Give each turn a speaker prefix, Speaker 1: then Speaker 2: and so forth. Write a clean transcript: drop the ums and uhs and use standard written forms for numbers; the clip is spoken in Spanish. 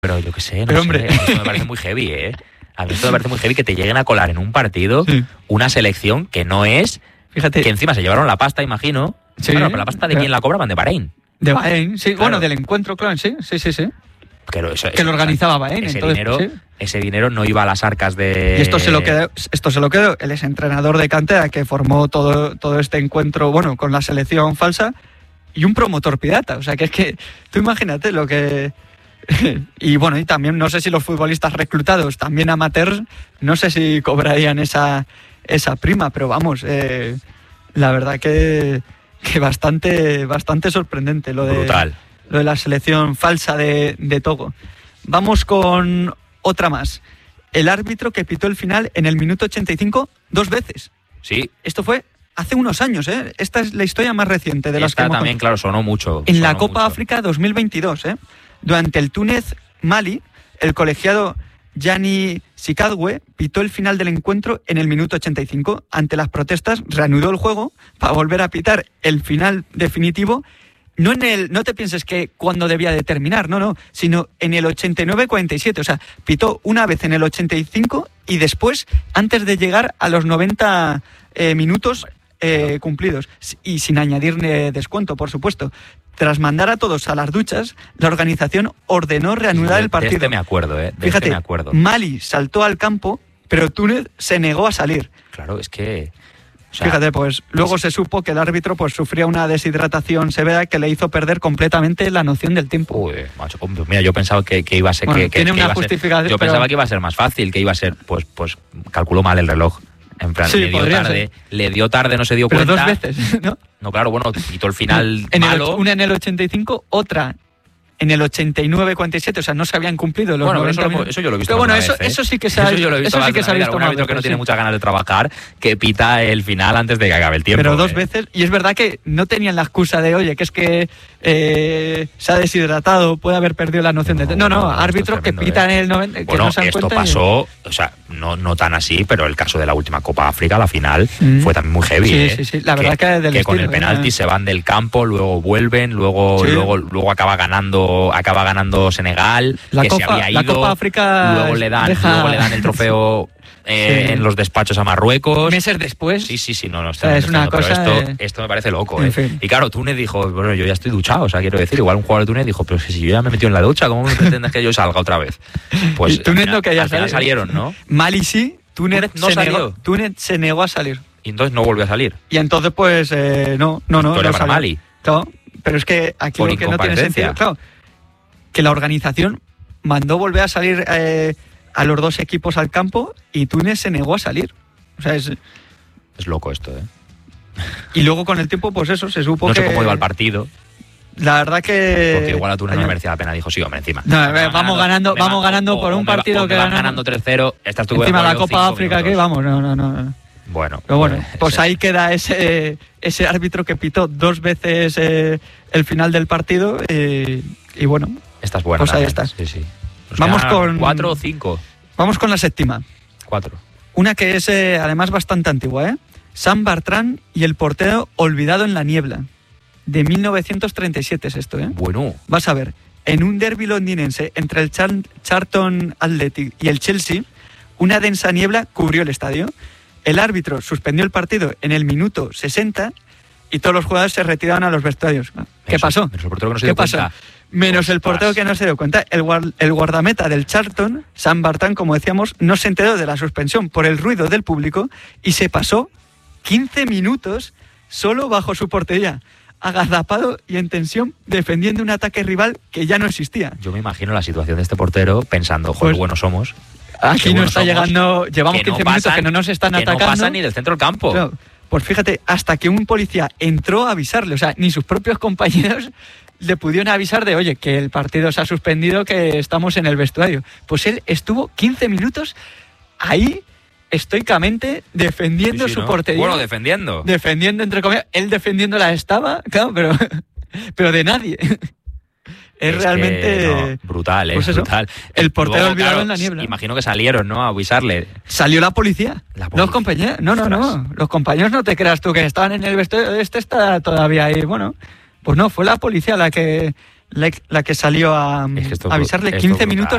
Speaker 1: Pero yo qué sé,
Speaker 2: Pero,
Speaker 1: no sé. Esto me parece muy heavy, ¿eh? A mí esto me parece muy heavy que te lleguen a colar en un partido una selección que no es...
Speaker 2: Fíjate.
Speaker 1: Que encima se llevaron la pasta, imagino.
Speaker 2: Sí.
Speaker 1: Claro, pero la pasta de quién la cobraban, de Bahrein.
Speaker 2: De Bahrein, sí.
Speaker 1: Claro.
Speaker 2: Bueno, del encuentro, claro, sí.
Speaker 1: Pero
Speaker 2: Que lo organizaba Bahrein.
Speaker 1: Ese dinero no iba a las arcas de...
Speaker 2: Y esto se lo quedó el exentrenador de cantera que formó todo este encuentro, bueno, con la selección falsa, y un promotor pirata. O sea, que es que tú imagínate lo que... Y bueno, y también no sé si los futbolistas reclutados, también amateurs, no sé si cobrarían esa prima, pero vamos, la verdad que bastante sorprendente
Speaker 1: Brutal.
Speaker 2: Lo de la selección falsa de Togo. Vamos con otra más. El árbitro que pitó el final en el minuto 85 2 veces.
Speaker 1: Sí.
Speaker 2: Esto fue hace unos años, ¿eh? Esta es la historia más reciente de las que
Speaker 1: hemos también, claro, sonó mucho.
Speaker 2: En la Copa África 2022, ¿eh? Durante el Túnez-Mali, el colegiado Gianni Sikadwe pitó el final del encuentro en el minuto 85. Ante las protestas, reanudó el juego para volver a pitar el final definitivo. No te pienses que cuando debía de terminar, no, sino en el 89-47. O sea, pitó una vez en el 85 y después, antes de llegar a los 90 minutos cumplidos. Y sin añadir descuento, por supuesto. Tras mandar a todos a las duchas, la organización ordenó reanudar el partido.
Speaker 1: De este me acuerdo,
Speaker 2: Fíjate,
Speaker 1: me acuerdo.
Speaker 2: Mali saltó al campo, pero Túnez se negó a salir.
Speaker 1: Claro, es que...
Speaker 2: O sea, fíjate, pues luego se supo que el árbitro pues sufría una deshidratación severa que le hizo perder completamente la noción del tiempo.
Speaker 1: Uy, macho, mira, yo pensaba que iba a ser...
Speaker 2: Bueno,
Speaker 1: que
Speaker 2: tiene una
Speaker 1: iba
Speaker 2: justificación.
Speaker 1: Yo pensaba que iba a ser más fácil, que iba a ser, pues calculó mal el reloj. En plan,
Speaker 2: sí,
Speaker 1: le dio tarde, no se dio
Speaker 2: pero
Speaker 1: cuenta.
Speaker 2: Pero 2 veces, ¿no?
Speaker 1: No, claro, bueno, quitó el final malo.
Speaker 2: Una en el 85, otra en el 89-47, o sea, no se habían cumplido los 90 minutos.
Speaker 1: Eso yo lo he visto.
Speaker 2: Pero bueno,
Speaker 1: más una vez,
Speaker 2: eso sí que se ha visto. Eso sí que se ha visto
Speaker 1: un árbitro que no tiene muchas ganas de trabajar, que pita el final antes de que acabe el tiempo.
Speaker 2: Pero 2 veces, y es verdad que no tenían la excusa de, oye, que es que se ha deshidratado, puede haber perdido la noción de... No, árbitro que pita en el 90... Que
Speaker 1: bueno,
Speaker 2: no se
Speaker 1: esto pasó, o sea, no tan así, pero el caso de la última Copa África, la final, fue también muy heavy.
Speaker 2: Sí, la verdad que
Speaker 1: con el penalti se van del campo, luego vuelven, luego acaba ganando Senegal,
Speaker 2: la
Speaker 1: que
Speaker 2: Copa,
Speaker 1: se había ido,
Speaker 2: la Copa África
Speaker 1: luego le dan el trofeo en los despachos a Marruecos.
Speaker 2: Meses después.
Speaker 1: Sí, no,
Speaker 2: es una cosa...
Speaker 1: Pero esto me parece loco, ¿eh? Y claro, Túnez dijo, bueno, yo ya estoy duchado, o sea, quiero decir, igual un jugador de Túnez dijo, pero si yo ya me he metido en la ducha, ¿cómo me pretendes que yo salga otra vez? Pues
Speaker 2: Túnez no quería
Speaker 1: salir. Salieron, ¿no?
Speaker 2: Mali sí, Túnez
Speaker 1: no salió.
Speaker 2: Túnez se negó a salir.
Speaker 1: Y entonces no volvió a salir.
Speaker 2: Y entonces, pues, no
Speaker 1: para Mali.
Speaker 2: Claro, pero es que aquí lo que no tiene sentido, claro, que la organización mandó volver a salir a los 2 equipos al campo y Túnez se negó a salir. O sea, es
Speaker 1: loco esto, ¿eh?
Speaker 2: Y luego con el tiempo, pues eso, se supo que...
Speaker 1: No sé cómo iba el partido.
Speaker 2: La verdad que...
Speaker 1: Porque igual a Túnez no merecía la pena. Dijo, sí, hombre, encima.
Speaker 2: No, vamos ganando por un partido que
Speaker 1: van ganando 3-0.
Speaker 2: Encima la Copa África que vamos, no.
Speaker 1: Bueno.
Speaker 2: Pero bueno, pues ahí queda ese árbitro que pitó 2 veces el final del partido y bueno.
Speaker 1: Esta es buena.
Speaker 2: Pues ahí estás.
Speaker 1: Sí.
Speaker 2: Vamos con...
Speaker 1: 4 o 5.
Speaker 2: Vamos con la séptima.
Speaker 1: 4.
Speaker 2: Una que es además bastante antigua, ¿eh? Sam Bartrán y el portero olvidado en la niebla. De 1937 es esto, ¿eh?
Speaker 1: Bueno.
Speaker 2: Vas a ver, en un derbi londinense entre el Charlton Athletic y el Chelsea, una densa niebla cubrió el estadio. El árbitro suspendió el partido en el minuto 60 y todos los jugadores se retiraron a los vestuarios. ¿Qué pasó?
Speaker 1: Menos el portero que no se dio cuenta.
Speaker 2: Menos el portero que no se dio cuenta. El guardameta del Charlton, Sam Bartrán, como decíamos, no se enteró de la suspensión por el ruido del público y se pasó 15 minutos solo bajo su portería, agazapado y en tensión, defendiendo un ataque rival que ya no existía.
Speaker 1: Yo me imagino la situación de este portero pensando, joder, buenos somos.
Speaker 2: Aquí no está llegando, llevamos 15 minutos que no nos están atacando.
Speaker 1: No pasan ni del centro del campo.
Speaker 2: Claro, pues fíjate, hasta que un policía entró a avisarle, o sea, ni sus propios compañeros le pudieron avisar de, oye, que el partido se ha suspendido, que estamos en el vestuario. Pues él estuvo 15 minutos ahí estoicamente defendiendo su portería.
Speaker 1: Bueno, defendiendo.
Speaker 2: Defendiendo, entre comillas. Él defendiéndola estaba, claro, pero de nadie. Es realmente...
Speaker 1: brutal,
Speaker 2: pues
Speaker 1: brutal.
Speaker 2: El portero olvidado en la niebla.
Speaker 1: Imagino que salieron, ¿no? A avisarle.
Speaker 2: Salió la policía. Los compañeros. No. Los compañeros, no te creas tú que estaban en el vestuario. Este está todavía ahí. Bueno, pues no, fue la policía la que salió a avisarle 15 minutos